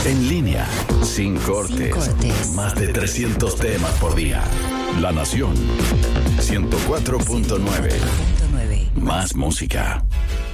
En línea, sin cortes. Más de 300 temas por día. La Nación 104.9. Más música.